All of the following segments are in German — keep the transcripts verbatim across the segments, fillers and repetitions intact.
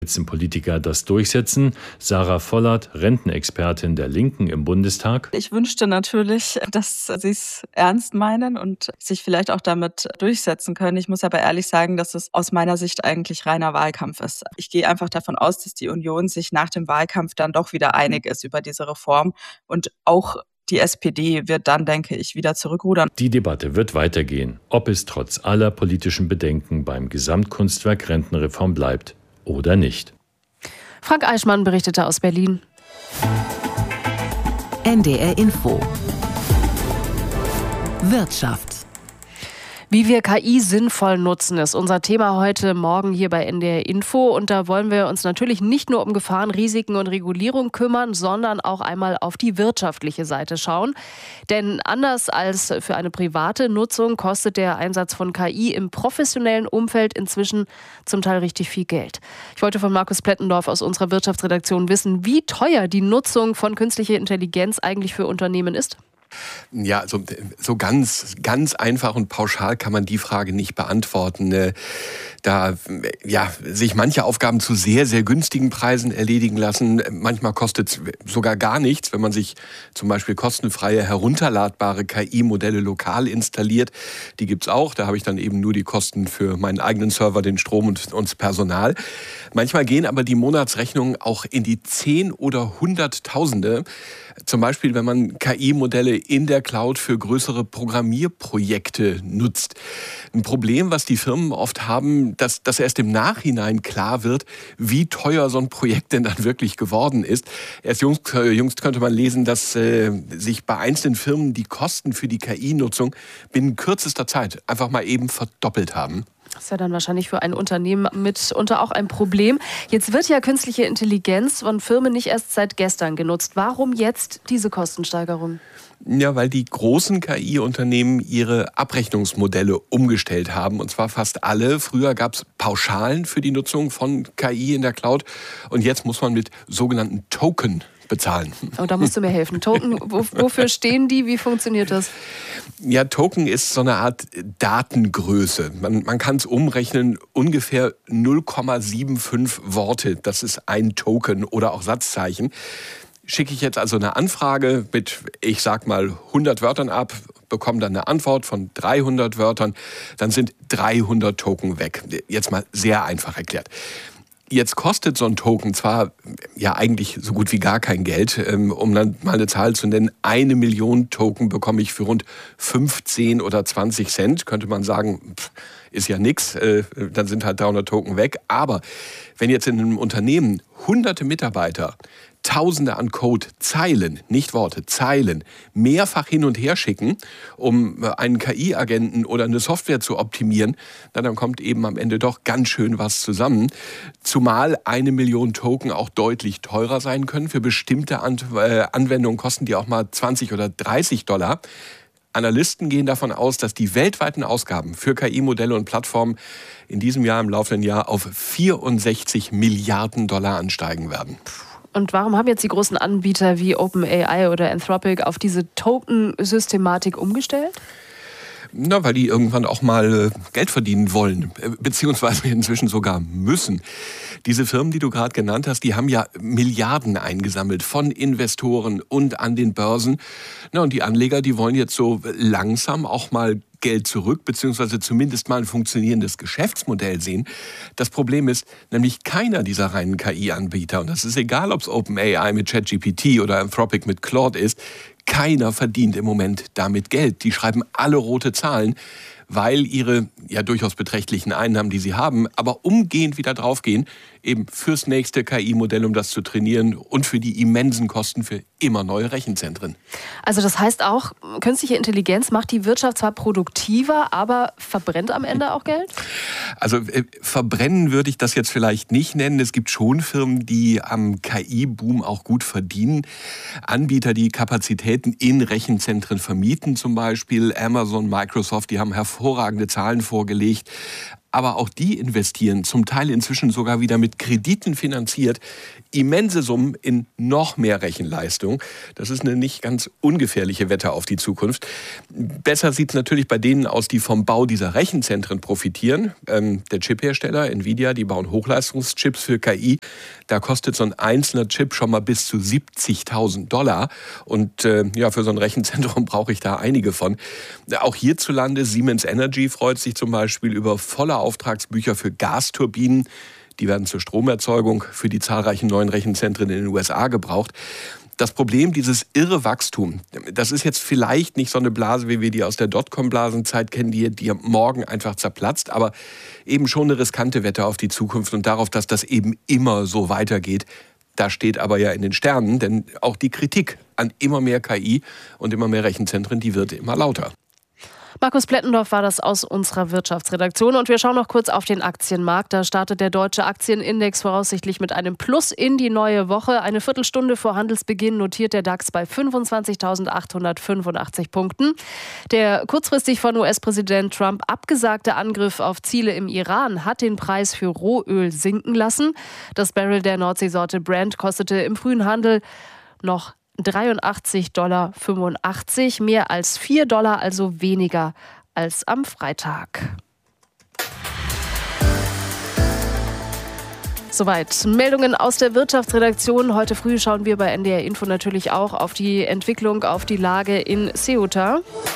Spitzenpolitiker das durchsetzen. Sarah Vollert, Rentenexpertin der Linken im Bundestag. Ich wünschte natürlich, dass sie es ernst meinen und sich vielleicht auch damit durchsetzen können. Ich muss aber ehrlich sagen, dass es aus meiner Sicht eigentlich reiner Wahlkampf ist. Ich gehe einfach davon aus, dass die Union sich nach dem Wahlkampf dann doch wieder einig ist über diese Reform und auch die S P D wird dann, denke ich, wieder zurückrudern. Die Debatte wird weitergehen, ob es trotz aller politischen Bedenken beim Gesamtkunstwerk Rentenreform bleibt oder nicht. Frank Eichmann berichtete aus Berlin. N D R Info. Wirtschaft. Wie wir K I sinnvoll nutzen, ist unser Thema heute Morgen hier bei N D R Info. Und da wollen wir uns natürlich nicht nur um Gefahren, Risiken und Regulierung kümmern, sondern auch einmal auf die wirtschaftliche Seite schauen. Denn anders als für eine private Nutzung kostet der Einsatz von K I im professionellen Umfeld inzwischen zum Teil richtig viel Geld. Ich wollte von Markus Plettendorf aus unserer Wirtschaftsredaktion wissen, wie teuer die Nutzung von künstlicher Intelligenz eigentlich für Unternehmen ist. Ja, so, so ganz, ganz einfach und pauschal kann man die Frage nicht beantworten. Da ja, sich manche Aufgaben zu sehr, sehr günstigen Preisen erledigen lassen. Manchmal kostet es sogar gar nichts, wenn man sich zum Beispiel kostenfreie, herunterladbare K I-Modelle lokal installiert. Die gibt's auch. Da habe ich dann eben nur die Kosten für meinen eigenen Server, den Strom und, und das Personal. Manchmal gehen aber die Monatsrechnungen auch in die Zehn- oder Hunderttausende. Zum Beispiel, wenn man K I-Modelle in der Cloud für größere Programmierprojekte nutzt. Ein Problem, was die Firmen oft haben, dass, dass erst im Nachhinein klar wird, wie teuer so ein Projekt denn dann wirklich geworden ist. Erst jüngst, jüngst könnte man lesen, dass äh, sich bei einzelnen Firmen die Kosten für die K I-Nutzung binnen kürzester Zeit einfach mal eben verdoppelt haben. Das ist ja dann wahrscheinlich für ein Unternehmen mitunter auch ein Problem. Jetzt wird ja künstliche Intelligenz von Firmen nicht erst seit gestern genutzt. Warum jetzt diese Kostensteigerung? Ja, weil die großen K I-Unternehmen ihre Abrechnungsmodelle umgestellt haben. Und zwar fast alle. Früher gab es Pauschalen für die Nutzung von K I in der Cloud. Und jetzt muss man mit sogenannten Token bezahlen. Oh, da musst du mir helfen. Token, wofür stehen die? Wie funktioniert das? Ja, Token ist so eine Art Datengröße. Man, man kann es umrechnen, ungefähr null Komma fünfundsiebzig Worte. Das ist ein Token oder auch Satzzeichen. Schicke ich jetzt also eine Anfrage mit, ich sag mal, hundert Wörtern ab, bekomme dann eine Antwort von dreihundert Wörtern, dann sind dreihundert Token weg. Jetzt mal sehr einfach erklärt. Jetzt kostet so ein Token zwar ja eigentlich so gut wie gar kein Geld, um dann mal eine Zahl zu nennen. Eine Million Token bekomme ich für rund fünfzehn oder zwanzig Cent. Könnte man sagen, pff, ist ja nix, äh, dann sind halt dreihundert Token weg. Aber wenn jetzt in einem Unternehmen hunderte Mitarbeiter Tausende an Code, Zeilen, nicht Worte, Zeilen, mehrfach hin und her schicken, um einen K I-Agenten oder eine Software zu optimieren, na, dann kommt eben am Ende doch ganz schön was zusammen. Zumal eine Million Token auch deutlich teurer sein können. Für bestimmte Anwendungen kosten die auch mal zwanzig oder dreißig Dollar. Analysten gehen davon aus, dass die weltweiten Ausgaben für K I-Modelle und Plattformen in diesem Jahr, im laufenden Jahr, auf vierundsechzig Milliarden Dollar ansteigen werden. Und warum haben jetzt die großen Anbieter wie OpenAI oder Anthropic auf diese Token-Systematik umgestellt? Na, weil die irgendwann auch mal äh, Geld verdienen wollen, äh, beziehungsweise inzwischen sogar müssen. Diese Firmen, die du gerade genannt hast, die haben ja Milliarden eingesammelt von Investoren und an den Börsen. Na, und die Anleger, die wollen jetzt so langsam auch mal Geld zurück, beziehungsweise zumindest mal ein funktionierendes Geschäftsmodell sehen. Das Problem ist nämlich keiner dieser reinen K I-Anbieter, und das ist egal, ob es OpenAI mit ChatGPT oder Anthropic mit Claude ist, keiner verdient im Moment damit Geld. Die schreiben alle rote Zahlen, weil ihre ja durchaus beträchtlichen Einnahmen, die sie haben, aber umgehend wieder draufgehen, eben fürs nächste K I-Modell, um das zu trainieren und für die immensen Kosten für immer neue Rechenzentren. Also das heißt auch, künstliche Intelligenz macht die Wirtschaft zwar produktiver, aber verbrennt am Ende auch Geld? Also äh, verbrennen würde ich das jetzt vielleicht nicht nennen. Es gibt schon Firmen, die am K I-Boom auch gut verdienen. Anbieter, die Kapazitäten in Rechenzentren vermieten, zum Beispiel Amazon, Microsoft, die haben hervorragende Zahlen vorgelegt. aber auch die investieren, zum Teil inzwischen sogar wieder mit Krediten finanziert, immense Summen in noch mehr Rechenleistung. Das ist eine nicht ganz ungefährliche Wette auf die Zukunft. Besser sieht es natürlich bei denen aus, die vom Bau dieser Rechenzentren profitieren. Ähm, der Chiphersteller Nvidia, die bauen Hochleistungschips für K I. Da kostet so ein einzelner Chip schon mal bis zu siebzigtausend Dollar. Und äh, ja, für so ein Rechenzentrum brauche ich da einige von. Auch hierzulande, Siemens Energy freut sich zum Beispiel über volle Auftragsbücher für Gasturbinen. Die werden zur Stromerzeugung für die zahlreichen neuen Rechenzentren in den U S A gebraucht. Das Problem, dieses irre Wachstum, das ist jetzt vielleicht nicht so eine Blase, wie wir die aus der Dotcom-Blasenzeit kennen, die, die morgen einfach zerplatzt, aber eben schon eine riskante Wette auf die Zukunft und darauf, dass das eben immer so weitergeht. Da steht aber ja in den Sternen, denn auch die Kritik an immer mehr K I und immer mehr Rechenzentren, die wird immer lauter. Markus Plettendorf war das aus unserer Wirtschaftsredaktion. Und wir schauen noch kurz auf den Aktienmarkt. Da startet der deutsche Aktienindex voraussichtlich mit einem Plus in die neue Woche. Eine Viertelstunde vor Handelsbeginn notiert der DAX bei fünfundzwanzigtausendachthundertfünfundachtzig Punkten. Der kurzfristig von U S-Präsident Trump abgesagte Angriff auf Ziele im Iran hat den Preis für Rohöl sinken lassen. Das Barrel der Nordseesorte Brent kostete im frühen Handel noch dreiundachtzig Komma fünfundachtzig Dollar, mehr als vier Dollar, also weniger als am Freitag. Soweit Meldungen aus der Wirtschaftsredaktion. Heute früh schauen wir bei N D R Info natürlich auch auf die Entwicklung, auf die Lage in Ceuta.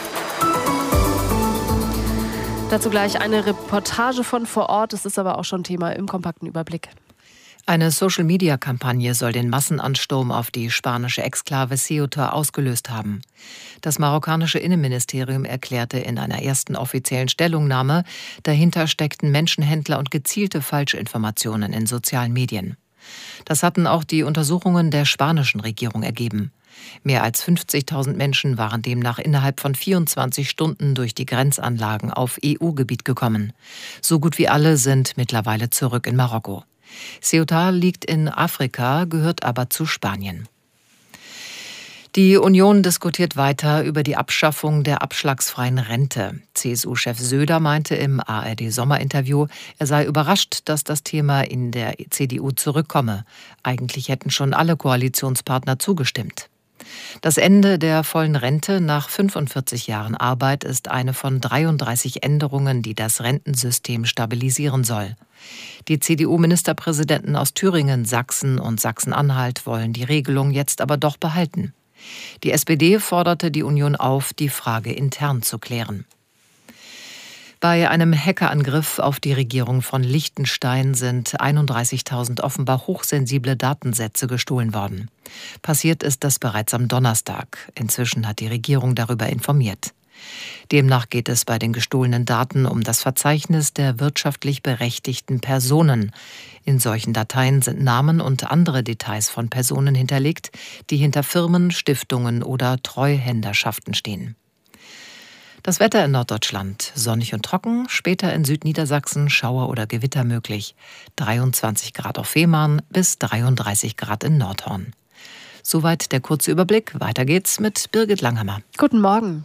Dazu gleich eine Reportage von vor Ort. Das ist aber auch schon Thema im kompakten Überblick. Eine Social-Media-Kampagne soll den Massenansturm auf die spanische Exklave Ceuta ausgelöst haben. Das marokkanische Innenministerium erklärte in einer ersten offiziellen Stellungnahme, dahinter steckten Menschenhändler und gezielte Falschinformationen in sozialen Medien. Das hatten auch die Untersuchungen der spanischen Regierung ergeben. Mehr als fünfzigtausend Menschen waren demnach innerhalb von vierundzwanzig Stunden durch die Grenzanlagen auf E U-Gebiet gekommen. So gut wie alle sind mittlerweile zurück in Marokko. Ceuta liegt in Afrika, gehört aber zu Spanien. Die Union diskutiert weiter über die Abschaffung der abschlagsfreien Rente. C S U-Chef Söder meinte im A R D-Sommerinterview, er sei überrascht, dass das Thema in der C D U zurückkomme. Eigentlich hätten schon alle Koalitionspartner zugestimmt. Das Ende der vollen Rente nach fünfundvierzig Jahren Arbeit ist eine von dreiunddreißig Änderungen, die das Rentensystem stabilisieren soll. Die C D U-Ministerpräsidenten aus Thüringen, Sachsen und Sachsen-Anhalt wollen die Regelung jetzt aber doch behalten. Die S P D forderte die Union auf, die Frage intern zu klären. Bei einem Hackerangriff auf die Regierung von Liechtenstein sind einunddreißigtausend offenbar hochsensible Datensätze gestohlen worden. Passiert ist das bereits am Donnerstag. Inzwischen hat die Regierung darüber informiert. Demnach geht es bei den gestohlenen Daten um das Verzeichnis der wirtschaftlich berechtigten Personen. In solchen Dateien sind Namen und andere Details von Personen hinterlegt, die hinter Firmen, Stiftungen oder Treuhänderschaften stehen. Das Wetter in Norddeutschland: sonnig und trocken, später in Südniedersachsen Schauer oder Gewitter möglich. dreiundzwanzig Grad auf Fehmarn bis dreiunddreißig Grad in Nordhorn. Soweit der kurze Überblick. Weiter geht's mit Birgit Langhammer. Guten Morgen.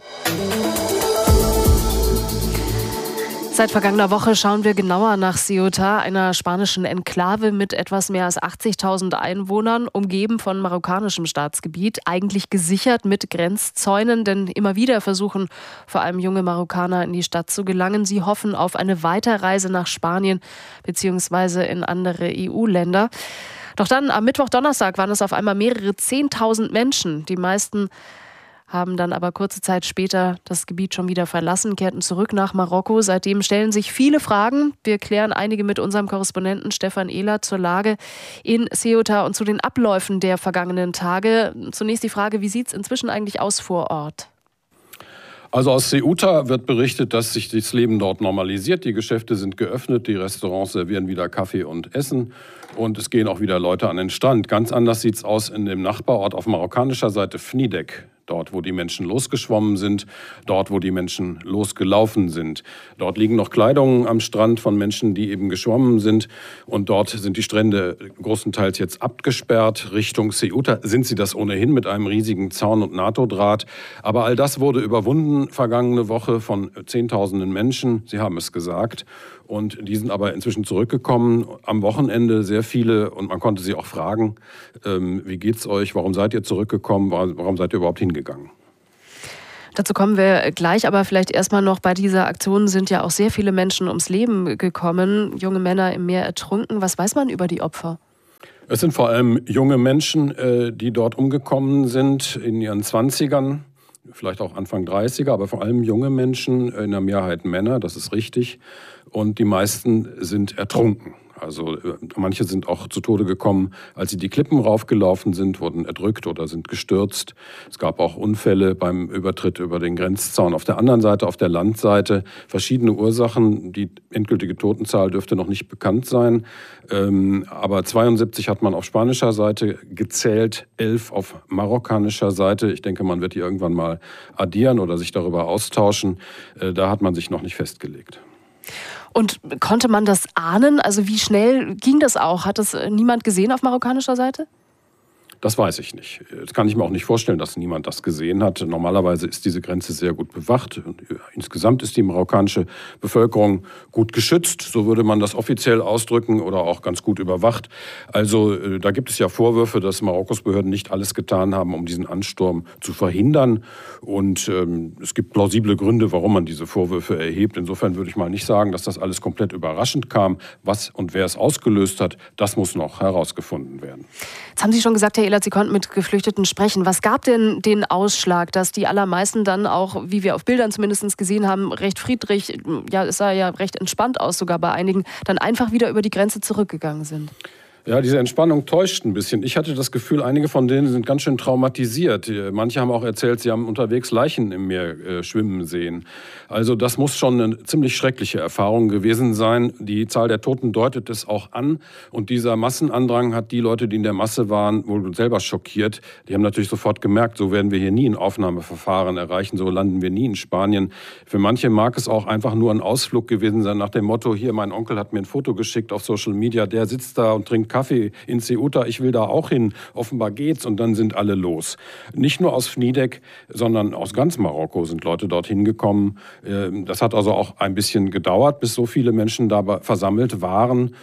Seit vergangener Woche schauen wir genauer nach Ceuta, einer spanischen Enklave mit etwas mehr als achtzigtausend Einwohnern, umgeben von marokkanischem Staatsgebiet, eigentlich gesichert mit Grenzzäunen, denn immer wieder versuchen vor allem junge Marokkaner in die Stadt zu gelangen. Sie hoffen auf eine Weiterreise nach Spanien bzw. in andere E U-Länder. Doch dann am Mittwoch, Donnerstag waren es auf einmal mehrere Zehntausend Menschen. Die meisten haben dann aber kurze Zeit später das Gebiet schon wieder verlassen, kehrten zurück nach Marokko. Seitdem stellen sich viele Fragen. Wir klären einige mit unserem Korrespondenten Stefan Ehler zur Lage in Ceuta und zu den Abläufen der vergangenen Tage. Zunächst die Frage, wie sieht es inzwischen eigentlich aus vor Ort? Also aus Ceuta wird berichtet, dass sich das Leben dort normalisiert. Die Geschäfte sind geöffnet, die Restaurants servieren wieder Kaffee und Essen und es gehen auch wieder Leute an den Strand. Ganz anders sieht es aus in dem Nachbarort auf marokkanischer Seite Fnidek. Dort, wo die Menschen losgeschwommen sind, dort, wo die Menschen losgelaufen sind. Dort liegen noch Kleidungen am Strand von Menschen, die eben geschwommen sind. Und dort sind die Strände großenteils jetzt abgesperrt. Richtung Ceuta sind sie das ohnehin mit einem riesigen Zaun und NATO-Draht. Aber all das wurde überwunden vergangene Woche von Zehntausenden Menschen. Sie haben es gesagt. Und die sind aber inzwischen zurückgekommen. Am Wochenende sehr viele und man konnte sie auch fragen, ähm, wie geht's euch, warum seid ihr zurückgekommen, warum seid ihr überhaupt hingegangen? Dazu kommen wir gleich, aber vielleicht erstmal noch, bei dieser Aktion sind ja auch sehr viele Menschen ums Leben gekommen, junge Männer im Meer ertrunken. Was weiß man über die Opfer? Es sind vor allem junge Menschen, die dort umgekommen sind, in ihren Zwanzigern, vielleicht auch Anfang dreißiger, aber vor allem junge Menschen, in der Mehrheit Männer, das ist richtig. Und die meisten sind ertrunken. Also manche sind auch zu Tode gekommen, als sie die Klippen raufgelaufen sind, wurden erdrückt oder sind gestürzt. Es gab auch Unfälle beim Übertritt über den Grenzzaun. Auf der anderen Seite, auf der Landseite, verschiedene Ursachen. Die endgültige Totenzahl dürfte noch nicht bekannt sein. Aber zweiundsiebzig hat man auf spanischer Seite gezählt, elf auf marokkanischer Seite. Ich denke, man wird die irgendwann mal addieren oder sich darüber austauschen. Da hat man sich noch nicht festgelegt. Und konnte man das ahnen? Also wie schnell ging das auch? Hat das niemand gesehen auf marokkanischer Seite? Das weiß ich nicht. Das kann ich mir auch nicht vorstellen, dass niemand das gesehen hat. Normalerweise ist diese Grenze sehr gut bewacht. Und insgesamt ist die marokkanische Bevölkerung gut geschützt, so würde man das offiziell ausdrücken, oder auch ganz gut überwacht. Also da gibt es ja Vorwürfe, dass Marokkos Behörden nicht alles getan haben, um diesen Ansturm zu verhindern. Und ähm, es gibt plausible Gründe, warum man diese Vorwürfe erhebt. Insofern würde ich mal nicht sagen, dass das alles komplett überraschend kam. Was und wer es ausgelöst hat, das muss noch herausgefunden werden. Jetzt haben Sie schon gesagt, Herr Ehlert, Sie konnten mit Geflüchteten sprechen. Was gab denn den Ausschlag, dass die allermeisten dann auch, wie wir auf Bildern zumindest gesehen haben, recht friedlich, ja, es sah ja recht entspannt aus sogar bei einigen, dann einfach wieder über die Grenze zurückgegangen sind? Ja, diese Entspannung täuscht ein bisschen. Ich hatte das Gefühl, einige von denen sind ganz schön traumatisiert. Manche haben auch erzählt, sie haben unterwegs Leichen im Meer äh, schwimmen sehen. Also das muss schon eine ziemlich schreckliche Erfahrung gewesen sein. Die Zahl der Toten deutet es auch an. Und dieser Massenandrang hat die Leute, die in der Masse waren, wohl selber schockiert. Die haben natürlich sofort gemerkt, so werden wir hier nie ein Aufnahmeverfahren erreichen, so landen wir nie in Spanien. Für manche mag es auch einfach nur ein Ausflug gewesen sein nach dem Motto, hier, mein Onkel hat mir ein Foto geschickt auf Social Media, der sitzt da und trinkt Kaffee in Ceuta, ich will da auch hin, offenbar geht's, und dann sind alle los. Nicht nur aus Fnideq, sondern aus ganz Marokko sind Leute dorthin gekommen. Das hat also auch ein bisschen gedauert, bis so viele Menschen da versammelt waren.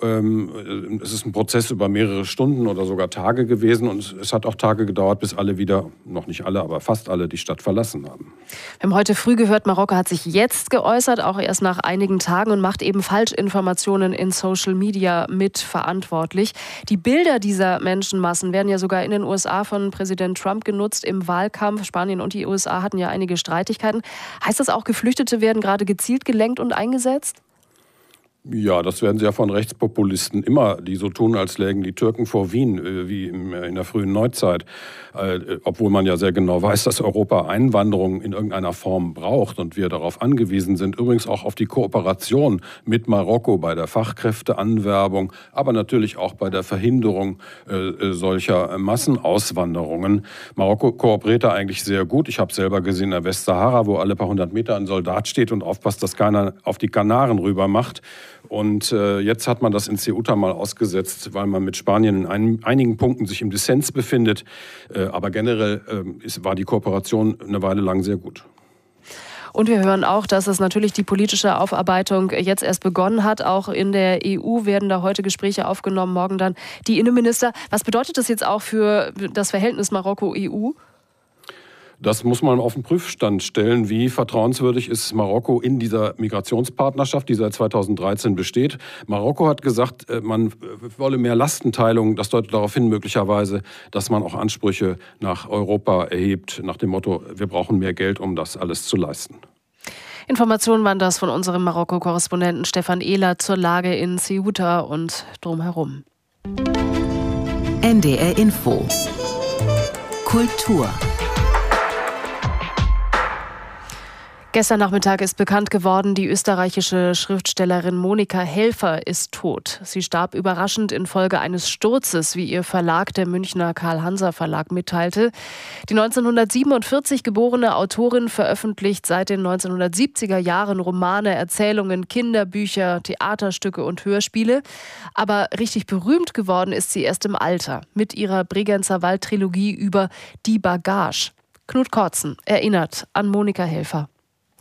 Es ist ein Prozess über mehrere Stunden oder sogar Tage gewesen, und es hat auch Tage gedauert, bis alle wieder, noch nicht alle, aber fast alle, die Stadt verlassen haben. Wir haben heute früh gehört, Marokko hat sich jetzt geäußert, auch erst nach einigen Tagen, und macht eben Falschinformationen in Social Media mit verantwortlich. Die Bilder dieser Menschenmassen werden ja sogar in den U S A von Präsident Trump genutzt im Wahlkampf. Spanien und die U S A hatten ja einige Streitigkeiten. Heißt das auch, Geflüchtete werden gerade gezielt gelenkt und eingesetzt? Ja, das werden sie ja von Rechtspopulisten immer, die so tun, als lägen die Türken vor Wien, wie in der frühen Neuzeit. Obwohl man ja sehr genau weiß, dass Europa Einwanderung in irgendeiner Form braucht und wir darauf angewiesen sind. Übrigens auch auf die Kooperation mit Marokko bei der Fachkräfteanwerbung, aber natürlich auch bei der Verhinderung solcher Massenauswanderungen. Marokko kooperiert da eigentlich sehr gut. Ich habe selber gesehen in der Westsahara, wo alle paar hundert Meter ein Soldat steht und aufpasst, dass keiner auf die Kanaren rüber macht. Und äh, jetzt hat man das in Ceuta mal ausgesetzt, weil man mit Spanien in ein, einigen Punkten sich im Dissens befindet. Äh, aber generell äh, ist, war die Kooperation eine Weile lang sehr gut. Und wir hören auch, dass es natürlich die politische Aufarbeitung jetzt erst begonnen hat. Auch in der E U werden da heute Gespräche aufgenommen, morgen dann die Innenminister. Was bedeutet das jetzt auch für das Verhältnis Marokko-E U? Das muss man auf den Prüfstand stellen. Wie vertrauenswürdig ist Marokko in dieser Migrationspartnerschaft, die seit zweitausenddreizehn besteht? Marokko hat gesagt, man wolle mehr Lastenteilung. Das deutet darauf hin, möglicherweise, dass man auch Ansprüche nach Europa erhebt, nach dem Motto, wir brauchen mehr Geld, um das alles zu leisten. Informationen waren das von unserem Marokko-Korrespondenten Stefan Ehlert zur Lage in Ceuta und drumherum. N D R Info Kultur. Gestern Nachmittag ist bekannt geworden, die österreichische Schriftstellerin Monika Helfer ist tot. Sie starb überraschend infolge eines Sturzes, wie ihr Verlag, der Münchner Karl-Hanser-Verlag, mitteilte. Die neunzehnhundertsiebenundvierzig geborene Autorin veröffentlicht seit den neunzehnhundertsiebziger Jahren Romane, Erzählungen, Kinderbücher, Theaterstücke und Hörspiele. Aber richtig berühmt geworden ist sie erst im Alter mit ihrer Bregenzer Wald-Trilogie über Die Bagage. Knut Kortzen erinnert an Monika Helfer.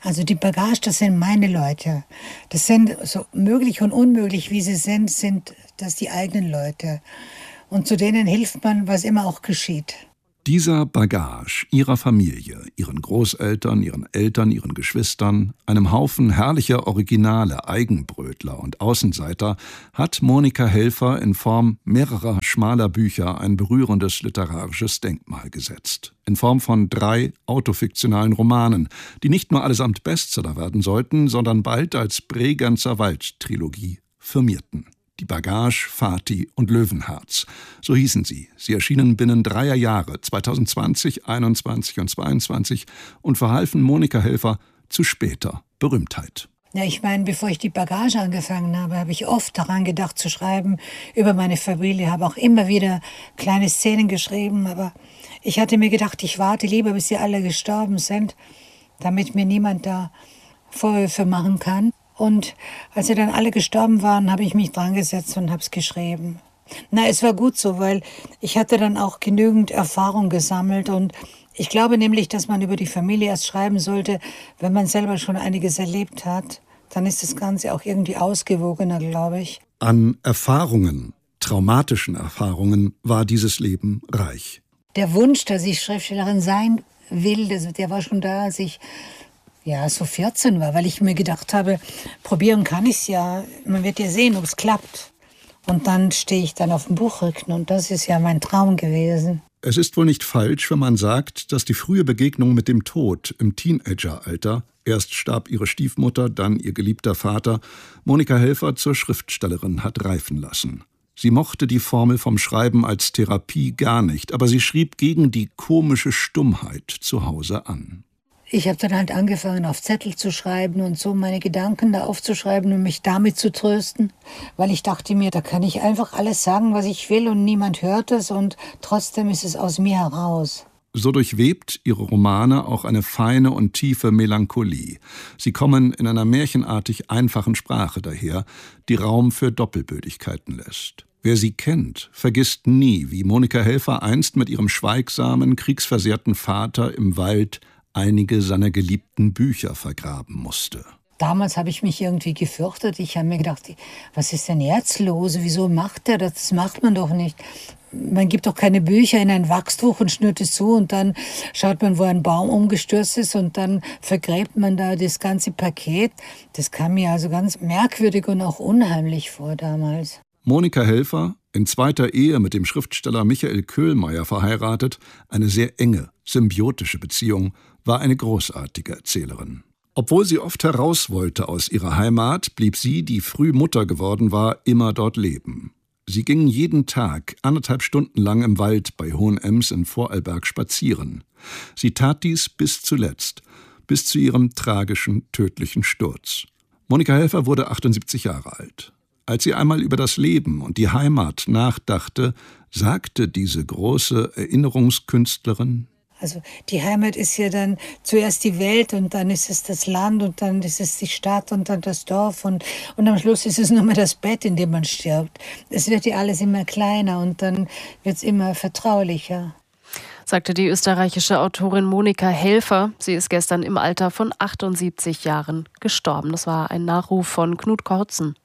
Also die Bagage, das sind meine Leute. Das sind so möglich und unmöglich, wie sie sind, sind das die eigenen Leute. Und zu denen hilft man, was immer auch geschieht. Dieser Bagage ihrer Familie, ihren Großeltern, ihren Eltern, ihren Geschwistern, einem Haufen herrlicher Originale, Eigenbrötler und Außenseiter, hat Monika Helfer in Form mehrerer schmaler Bücher ein berührendes literarisches Denkmal gesetzt. In Form von drei autofiktionalen Romanen, die nicht nur allesamt Bestseller werden sollten, sondern bald als Bregenzer Wald-Trilogie firmierten. Die Bagage, Fatih und Löwenherz. So hießen sie. Sie erschienen binnen dreier Jahre, zweitausendzwanzig, einundzwanzig und zweiundzwanzig, und verhalfen Monika Helfer zu später Berühmtheit. Ja, ich meine, bevor ich die Bagage angefangen habe, habe ich oft daran gedacht zu schreiben über meine Familie, habe auch immer wieder kleine Szenen geschrieben, aber ich hatte mir gedacht, ich warte lieber, bis sie alle gestorben sind, damit mir niemand da Vorwürfe machen kann. Und als sie dann alle gestorben waren, habe ich mich dran gesetzt und habe es geschrieben. Na, es war gut so, weil ich hatte dann auch genügend Erfahrung gesammelt. Und ich glaube nämlich, dass man über die Familie erst schreiben sollte, wenn man selber schon einiges erlebt hat. Dann ist das Ganze auch irgendwie ausgewogener, glaube ich. An Erfahrungen, traumatischen Erfahrungen, war dieses Leben reich. Der Wunsch, dass ich Schriftstellerin sein will, der war schon da, als ich ja, so vierzehn war, weil ich mir gedacht habe, probieren kann ich es ja. Man wird ja sehen, ob es klappt. Und dann stehe ich dann auf dem Buchrücken und das ist ja mein Traum gewesen. Es ist wohl nicht falsch, wenn man sagt, dass die frühe Begegnung mit dem Tod im Teenageralter, erst starb ihre Stiefmutter, dann ihr geliebter Vater, Monika Helfer zur Schriftstellerin hat reifen lassen. Sie mochte die Formel vom Schreiben als Therapie gar nicht, aber sie schrieb gegen die komische Stummheit zu Hause an. Ich habe dann halt angefangen, auf Zettel zu schreiben und so meine Gedanken da aufzuschreiben und mich damit zu trösten, weil ich dachte mir, da kann ich einfach alles sagen, was ich will und niemand hört es und trotzdem ist es aus mir heraus. So durchwebt ihre Romane auch eine feine und tiefe Melancholie. Sie kommen in einer märchenartig einfachen Sprache daher, die Raum für Doppelbödigkeiten lässt. Wer sie kennt, vergisst nie, wie Monika Helfer einst mit ihrem schweigsamen, kriegsversehrten Vater im Wald einige seiner geliebten Bücher vergraben musste. Damals habe ich mich irgendwie gefürchtet. Ich habe mir gedacht, was ist denn jetzt los? Wieso macht er das? Das macht man doch nicht. Man gibt doch keine Bücher in ein Wachstuch und schnürt es zu und dann schaut man, wo ein Baum umgestürzt ist und dann vergräbt man da das ganze Paket. Das kam mir also ganz merkwürdig und auch unheimlich vor damals. Monika Helfer, in zweiter Ehe mit dem Schriftsteller Michael Köhlmeier verheiratet, eine sehr enge, symbiotische Beziehung, war eine großartige Erzählerin. Obwohl sie oft heraus wollte aus ihrer Heimat, blieb sie, die früh Mutter geworden war, immer dort leben. Sie ging jeden Tag anderthalb Stunden lang im Wald bei Hohenems in Vorarlberg spazieren. Sie tat dies bis zuletzt, bis zu ihrem tragischen, tödlichen Sturz. Monika Helfer wurde achtundsiebzig Jahre alt. Als sie einmal über das Leben und die Heimat nachdachte, sagte diese große Erinnerungskünstlerin: Also die Heimat ist ja dann zuerst die Welt und dann ist es das Land und dann ist es die Stadt und dann das Dorf und, und am Schluss ist es nur mal das Bett, in dem man stirbt. Es wird ja alles immer kleiner und dann wird es immer vertraulicher. Sagte die österreichische Autorin Monika Helfer. Sie ist gestern im Alter von achtundsiebzig Jahren gestorben. Das war ein Nachruf von Knut Kortzen.